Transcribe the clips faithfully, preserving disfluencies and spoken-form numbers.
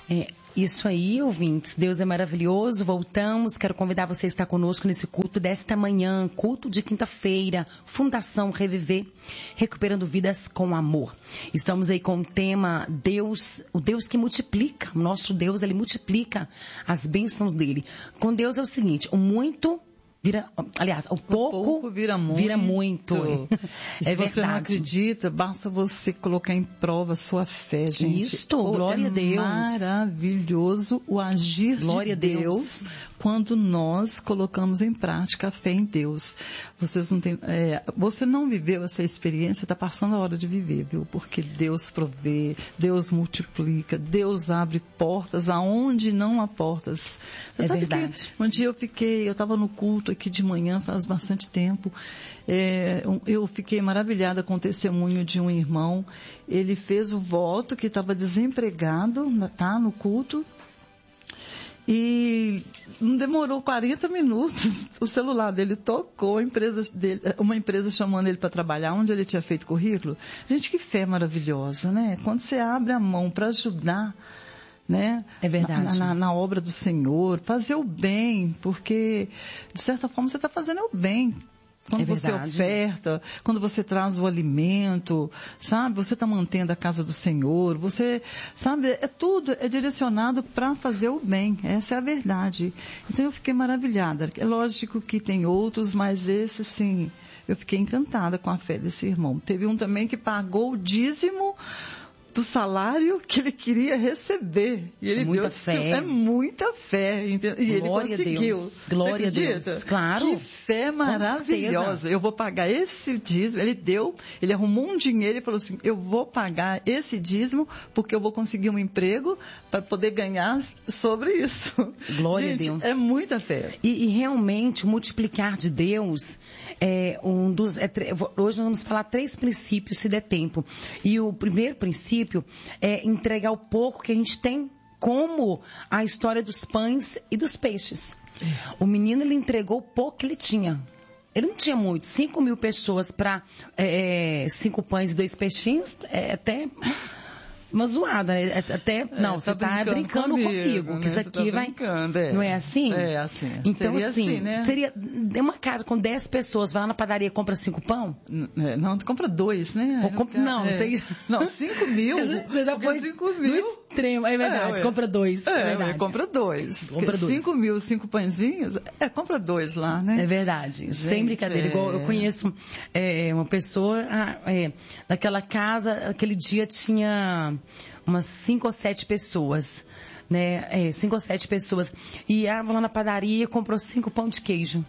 É, isso aí, ouvintes. Deus é maravilhoso. Voltamos. Quero convidar você a estar conosco nesse culto desta manhã. Culto de quinta-feira. Fundação Reviver. Recuperando vidas com amor. Estamos aí com o tema Deus, o Deus que multiplica. O nosso Deus, ele multiplica as bênçãos dele. Com Deus é o seguinte, o muito... Vira, aliás, o pouco, o pouco vira muito. Vira muito. E se é você verdade. não acredita, basta você colocar em prova a sua fé, gente. Isto, oh, glória é a Deus. Maravilhoso o agir glória de Deus. Deus quando nós colocamos em prática a fé em Deus. Vocês não têm, é, você não viveu essa experiência, está passando a hora de viver, viu? Porque Deus provê, Deus multiplica, Deus abre portas aonde não há portas. Você é sabe verdade. Que um dia eu fiquei, eu estava no culto aqui de manhã, faz bastante tempo, é, eu fiquei maravilhada com o testemunho de um irmão. Ele fez o voto que estava desempregado, tá, no culto, e não demorou quarenta minutos, o celular dele tocou, a empresa dele, uma empresa chamando ele para trabalhar, onde ele tinha feito currículo. Gente, que fé maravilhosa, né? Quando você abre a mão para ajudar, né? É verdade. Na, na, na obra do Senhor, fazer o bem, porque de certa forma você está fazendo o bem. Quando é você oferta, quando você traz o alimento, sabe? Você está mantendo a casa do Senhor, você, sabe? É tudo, é direcionado para fazer o bem. Essa é a verdade. Então eu fiquei maravilhada. É lógico que tem outros, mas esse sim, eu fiquei encantada com a fé desse irmão. Teve um também que pagou o dízimo do salário que ele queria receber. E ele muita deu, fé. É muita fé. Entendeu? E glória ele conseguiu. A Deus. Glória a Deus. Claro. Que fé maravilhosa. Eu vou pagar esse dízimo. Ele deu, ele arrumou um dinheiro e falou assim, eu vou pagar esse dízimo porque eu vou conseguir um emprego para poder ganhar sobre isso. Glória Gente, a Deus. É muita fé. E, e realmente o multiplicar de Deus é um dos... É, hoje nós vamos falar três princípios, se der tempo. E o primeiro princípio é entregar o pouco que a gente tem, como a história dos pães e dos peixes. O menino, ele entregou o pouco que ele tinha. Ele não tinha muito. Cinco mil pessoas para é, cinco pães e dois peixinhos, é até uma zoada, né? Até, não, é, você tá tá brincando, brincando comigo, comigo, que né? isso aqui tá vai... É. Não é assim? É assim. Então, seria assim, assim, né? seria uma casa com dez pessoas, vai lá na padaria e compra cinco pão? Não, tu compra dois, né? Ou compra, não, é. você... Não, cinco mil. Você já, você já foi cinco mil. no extremo, é verdade, é, compra dois. É, é verdade. compra dois. Compra dois. Cinco mil, cinco pãezinhos, é, compra dois lá, né? É verdade, gente, sem brincadeira. É... Igual eu conheço é, uma pessoa, ah, é, naquela casa, aquele dia tinha umas cinco ou sete pessoas, né? É, cinco ou sete pessoas. E ah, vou lá na padaria e comprou cinco pão de queijo.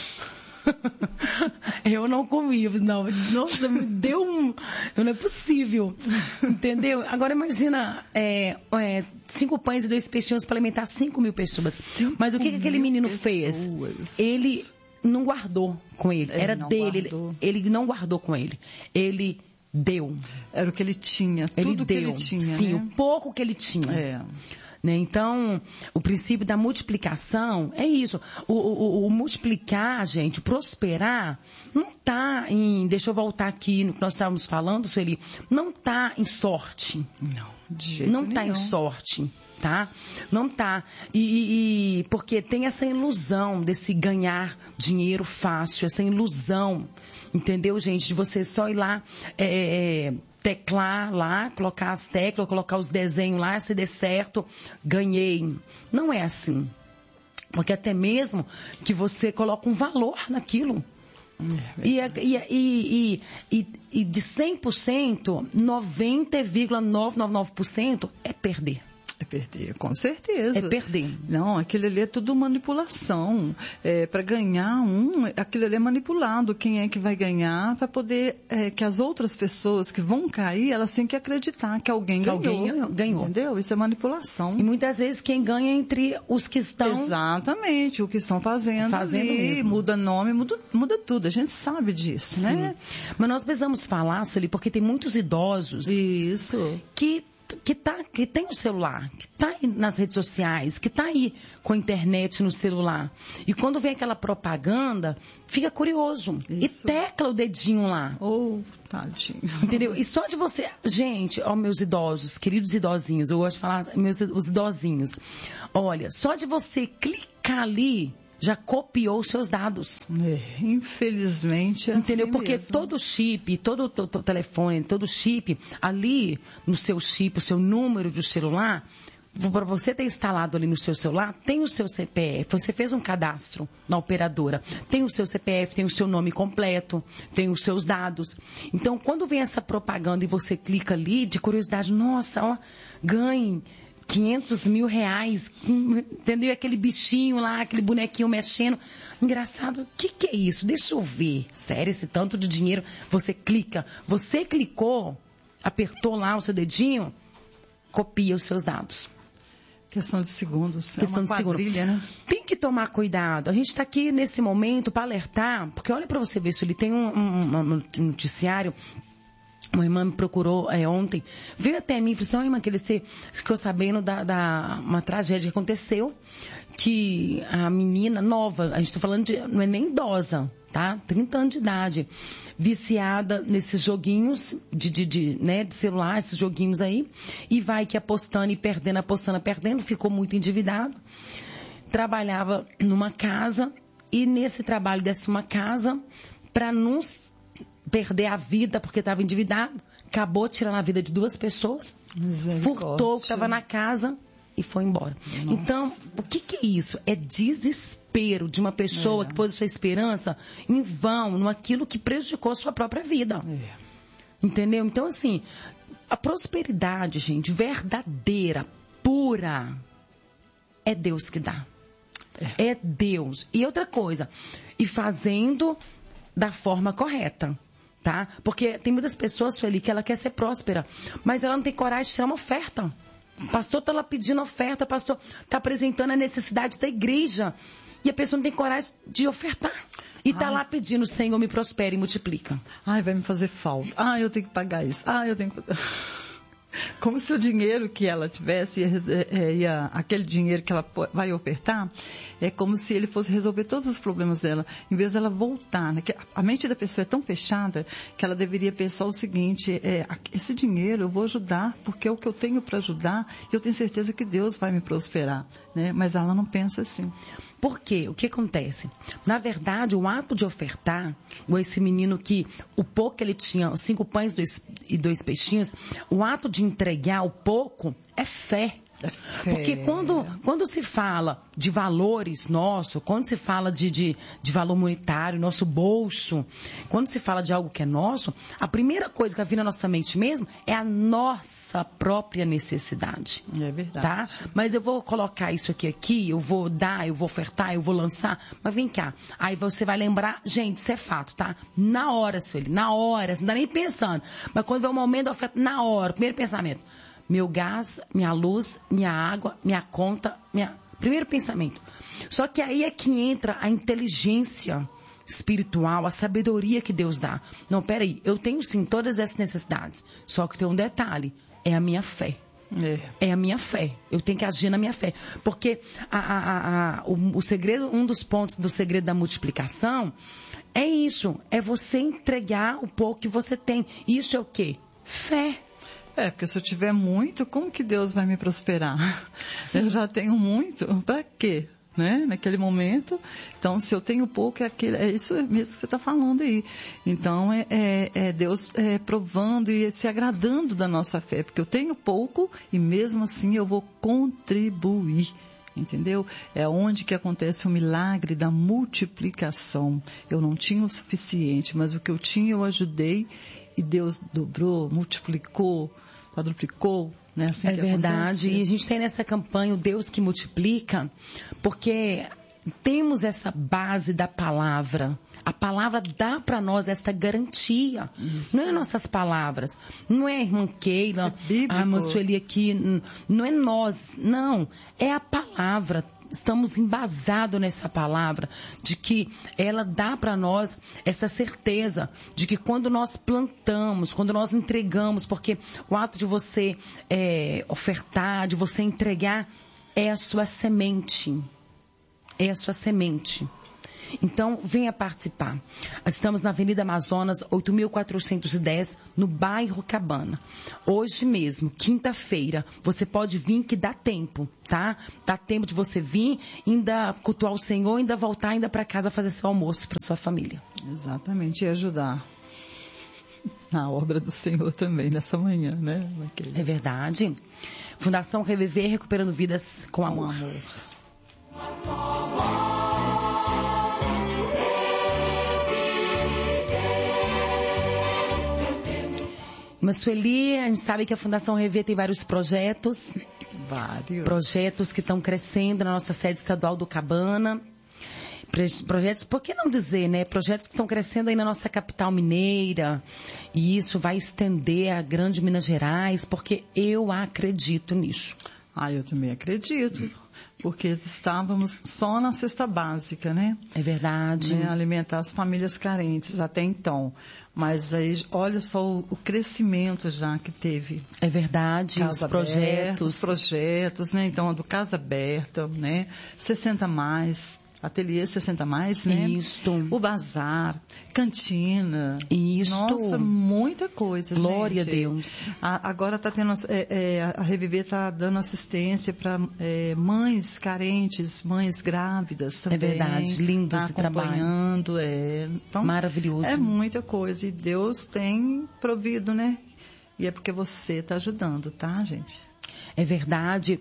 Eu não comi, não. Nossa, me deu um... Não é possível, entendeu? Agora imagina é, é, cinco pães e dois peixinhos para alimentar cinco mil pessoas. Cinco Mas o que, que aquele menino pessoas. fez? Ele não guardou com ele. ele Era dele. Ele, ele não guardou com ele. Ele deu. Era o que ele tinha. Ele tudo deu. que ele tinha. Sim, né? o pouco que ele tinha. É. Né? Então, o princípio da multiplicação é isso. O, o, o multiplicar, gente, prosperar, não está em... Deixa eu voltar aqui no que nós estávamos falando, Sueli. Não está em sorte. Não, de jeito Não está em sorte, tá? Não está. E, e, e porque tem essa ilusão desse ganhar dinheiro fácil, essa ilusão, entendeu, gente? De você só ir lá... É, é, teclar lá, colocar as teclas, colocar os desenhos lá, se der certo, ganhei. Não é assim. Porque até mesmo que você coloca um valor naquilo. É, e, e, e, e, e de cem por cento, noventa vírgula novecentos e noventa e nove por cento é perder. É perder, com certeza. É perder. Não, aquilo ali é tudo manipulação. É, para ganhar um, aquilo ali é manipulado. Quem é que vai ganhar para poder é, que as outras pessoas que vão cair, elas têm que acreditar que alguém que ganhou. Alguém ganhou. Entendeu? Isso é manipulação. E muitas vezes quem ganha é entre os que estão... Exatamente, o que estão fazendo, fazendo ali, mesmo. muda nome, muda, muda tudo. A gente sabe disso, Sim. né? Mas nós precisamos falar, Sueli, porque tem muitos idosos... Isso. Que que, tá, que tem o celular, que está aí nas redes sociais, que está aí com a internet no celular. E quando vem aquela propaganda, fica curioso. Isso. E tecla o dedinho lá. Oh, tadinho. Entendeu? E só de você... Gente, ó, meus idosos, queridos idosinhos, eu gosto de falar meus, os idosinhos. Olha, só de você clicar ali... já copiou os seus dados. É, infelizmente é Entendeu? assim Porque mesmo. todo chip, todo o telefone, todo chip, ali no seu chip, o seu número do celular, para você ter instalado ali no seu celular, tem o seu C P F. Você fez um cadastro na operadora. Tem o seu C P F, tem o seu nome completo, tem os seus dados. Então, quando vem essa propaganda e você clica ali, de curiosidade, nossa, ó, ganhe quinhentos mil reais, entendeu? Aquele bichinho lá, aquele bonequinho mexendo. Engraçado, o que, que é isso? Deixa eu ver. Sério, esse tanto de dinheiro, você clica. Você clicou, apertou lá o seu dedinho, copia os seus dados. Questão de segundos. Questão é uma de segundos. Né? Tem que tomar cuidado. A gente está aqui nesse momento para alertar, porque olha para você ver isso, ele tem um, um, um noticiário. Uma irmã me procurou é, ontem, veio até mim e falou assim, oh, irmã, que ele ficou sabendo da, da uma tragédia que aconteceu, que a menina nova, a gente está falando de, não é nem idosa, tá? trinta anos de idade, viciada nesses joguinhos de, de, de, né, de celular, esses joguinhos aí, e vai que apostando e perdendo, apostando e perdendo, ficou muito endividado, trabalhava numa casa, e nesse trabalho dessa uma casa, para não perder a vida porque estava endividado, acabou tirando a vida de duas pessoas, furtou o que estava na casa e foi embora. Nossa. Então, o que, que é isso? É desespero de uma pessoa é. que pôs a sua esperança em vão, naquilo que prejudicou a sua própria vida. É. Entendeu? Então, assim, a prosperidade, gente, verdadeira, pura, é Deus que dá. É, é Deus. E outra coisa, e fazendo da forma correta. Tá? Porque tem muitas pessoas, Sueli, que ela quer ser próspera, mas ela não tem coragem de tirar uma oferta. O pastor está lá pedindo oferta, o pastor está apresentando a necessidade da igreja, e a pessoa não tem coragem de ofertar. E está lá pedindo, Senhor, me prospere e multiplica. Ai, vai me fazer falta. Ai, eu tenho que pagar isso. Ai, eu tenho que... Como se o dinheiro que ela tivesse, ia, ia, aquele dinheiro que ela vai ofertar, é como se ele fosse resolver todos os problemas dela, em vez dela voltar. Né? A mente da pessoa é tão fechada que ela deveria pensar o seguinte, é, esse dinheiro eu vou ajudar, porque é o que eu tenho para ajudar, e eu tenho certeza que Deus vai me prosperar. Né? Mas ela não pensa assim. Por quê? O que acontece? Na verdade, o ato de ofertar, ou esse menino que o pouco que ele tinha, cinco pães dois, e dois peixinhos, o ato de entregar o pouco é fé. É fé. Porque quando, quando se fala de valores nossos, quando se fala de, de, de valor monetário, nosso bolso, quando se fala de algo que é nosso, a primeira coisa que vai vir na nossa mente mesmo é a nossa própria necessidade. É verdade. Tá? Mas eu vou colocar isso aqui, aqui, eu vou dar, eu vou ofertar, eu vou lançar, mas vem cá. Aí você vai lembrar, gente, isso é fato, tá? Na hora, Sueli, na hora, você não dá nem pensando. Mas quando vem o momento da oferta, na hora, primeiro pensamento. Meu gás, minha luz, minha água, minha conta, minha... Primeiro pensamento. Só que aí é que entra a inteligência espiritual, a sabedoria que Deus dá. Não, peraí, eu tenho sim todas essas necessidades. Só que tem um detalhe, é a minha fé. É. é a minha fé. Eu tenho que agir na minha fé. Porque a, a, a, o, o segredo, um dos pontos do segredo da multiplicação é isso. É você entregar o pouco que você tem. Isso é o quê? Fé. É, porque se eu tiver muito, como que Deus vai me prosperar? Sim. Eu já tenho muito, para quê? Né? Naquele momento, então se eu tenho pouco, é, aquele, é isso mesmo que você está falando aí. Então é, é, é Deus é, provando e se agradando da nossa fé, porque eu tenho pouco e mesmo assim eu vou contribuir. Entendeu? É onde que acontece o milagre da multiplicação. Eu não tinha o suficiente, mas o que eu tinha eu ajudei e Deus dobrou, multiplicou, quadruplicou. Né? Assim é verdade. Acontece. E a gente tem nessa campanha o Deus que multiplica, porque temos essa base da palavra. A palavra dá para nós esta garantia. Isso. Não é nossas palavras. Não é a irmã Keila, é a irmã Sueli aqui. Não é nós. Não. É a palavra. estamos embasados nessa palavra, de que ela dá para nós essa certeza de que quando nós plantamos, quando nós entregamos, porque o ato de você é, ofertar, de você entregar, é a sua semente. É a sua semente. Então, venha participar. Estamos na Avenida Amazonas, oito mil quatrocentos e dez, no bairro Cabana. Hoje mesmo, quinta-feira, você pode vir que dá tempo, tá? Dá tempo de você vir, ainda cultuar o Senhor, ainda voltar ainda para casa fazer seu almoço para sua família. Exatamente, e ajudar na obra do Senhor também, nessa manhã, né? É verdade. Fundação Reviver, recuperando vidas com amor. Com amor. Mas, Sueli, a gente sabe que a Fundação Rever tem vários projetos. Vários. Projetos que estão crescendo na nossa sede estadual do Cabana. Projetos, por que não dizer, né? Projetos que estão crescendo aí na nossa capital mineira. E isso vai estender a grande Minas Gerais, porque eu acredito nisso. Ah, eu também acredito. Porque estávamos só na cesta básica, né? É verdade. Né? Alimentar as famílias carentes até então. Mas aí, olha só o, o crescimento já que teve. É verdade, Casa os projetos. Aberta, os projetos, né? Então, do Casa Aberta, né? sessenta mais, Ateliê sessenta mais, né? Isto. O bazar, cantina. Isto. Nossa, muita coisa, Glória gente. a Deus. A, agora está tendo, é, é, a Reviver está dando assistência para é, mães carentes, mães grávidas também. É verdade, lindo tá esse trabalho. Acompanhando, é. Então, maravilhoso. É muita coisa e Deus tem provido, né? E é porque você está ajudando, tá, gente? É verdade.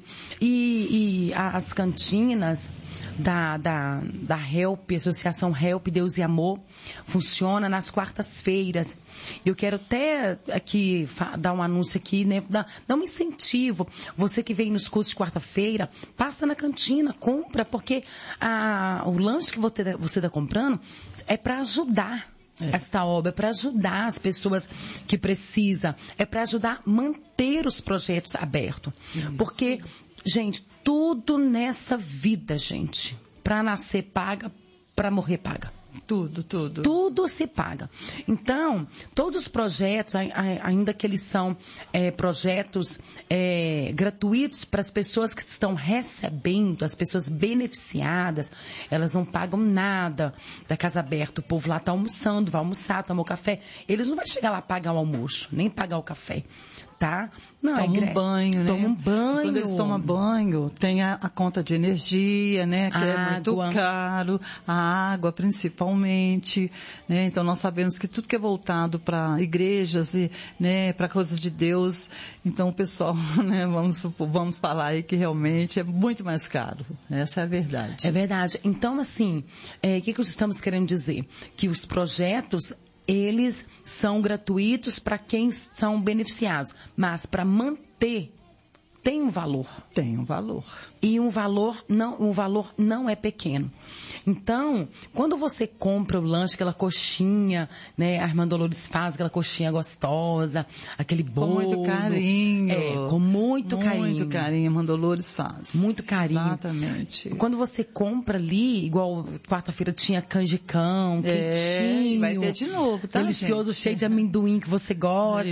E, e as cantinas da, da, da Help, Associação Help, Deus e Amor, funciona nas quartas-feiras. Eu quero até aqui dar um anúncio aqui, né? Dar, dar um incentivo. Você que vem nos cursos de quarta-feira, passa na cantina, compra, porque a, o lanche que você está comprando é para ajudar. É. Esta obra é para ajudar as pessoas que precisam, é para ajudar a manter os projetos abertos. Isso. Porque, gente, tudo nessa vida, gente, para nascer paga, para morrer paga. Tudo, tudo. Tudo se paga. Então, todos os projetos, ainda que eles são é, projetos é, gratuitos para as pessoas que estão recebendo, as pessoas beneficiadas, elas não pagam nada da Casa Aberta. O povo lá está almoçando, vai almoçar, tomar café. Eles não vão chegar lá pagar o almoço, nem pagar o café. Tá? Não, toma é, um banho, né? Toma um banho. Quando eles tomam banho, tem a, a conta de energia, né? Que é muito caro, a água principalmente, né? Então nós sabemos que tudo que é voltado para igrejas, né? Para coisas de Deus, então o pessoal, né? Vamos, vamos falar aí que realmente é muito mais caro. Essa é a verdade. É verdade. Então, assim, é, o que, que nós estamos querendo dizer? Que os projetos, eles são gratuitos para quem são beneficiados, mas para manter tem um valor. Tem um valor. E um valor não, um valor não é pequeno. Então, quando você compra o lanche, aquela coxinha, né, a irmã Dolores faz aquela coxinha gostosa, aquele bolo. Com muito carinho. É, com muito, muito carinho. Muito carinho, a irmã Dolores faz. Muito carinho. Exatamente. Quando você compra ali, igual quarta-feira tinha canjicão, é, quentinho. Vai ter de novo, tá, delicioso, gente? cheio de amendoim que você gosta.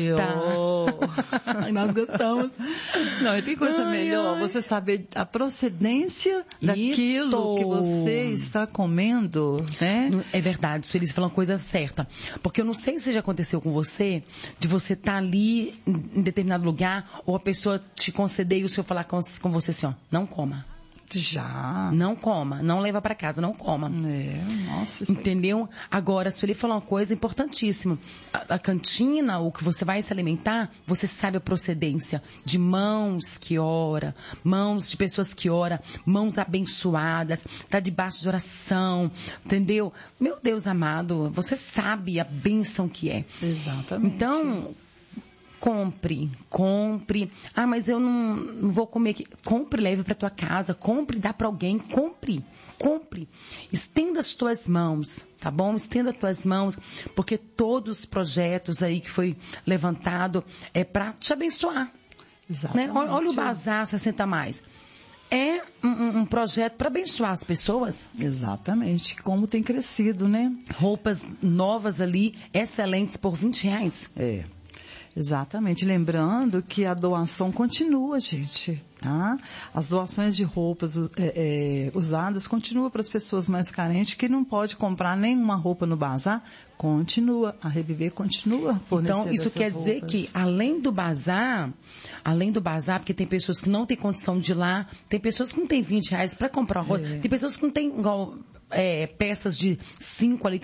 Nós gostamos. Não, e tem coisa ai, melhor, ai. Você saber a procedência daquilo Isto. Que você está comendo, né? É verdade, Sueli, você falou uma coisa certa. Porque eu não sei se já aconteceu com você, de você estar tá ali em determinado lugar, ou a pessoa te conceder e o senhor falar com, com você assim, ó, não coma. Já. Não coma, não leva para casa, não coma. É, nossa. Isso entendeu? Aí. Agora, a Sueli falou uma coisa importantíssima. A, a cantina, o que você vai se alimentar, você sabe a procedência de mãos que ora, mãos de pessoas que ora, mãos abençoadas, tá debaixo de oração, entendeu? Meu Deus amado, você sabe a bênção que é. Exatamente. Então, compre, compre. Ah, mas eu não, não vou comer aqui. Compre, leve para tua casa. Compre, dá para alguém. Compre, compre. Estenda as tuas mãos, tá bom? Estenda as tuas mãos, porque todos os projetos aí que foi levantado é para te abençoar. Exatamente. Né? Olha, olha o Bazar sessenta mais. é um, um projeto para abençoar as pessoas. Exatamente. Como tem crescido, né? Roupas novas ali, excelentes, por vinte reais. É. Exatamente. Lembrando que a doação continua, gente. Tá? As doações de roupas é, é, usadas continuam para as pessoas mais carentes que não pode comprar nenhuma roupa no bazar. Continua. A Reviver continua fornecendo. Então, isso essas quer dizer roupas. que, além do bazar, além do bazar, porque tem pessoas que não têm condição de ir lá, tem pessoas que não têm vinte reais para comprar roupa, É. tem pessoas que não têm igual, é, peças de cinco ali,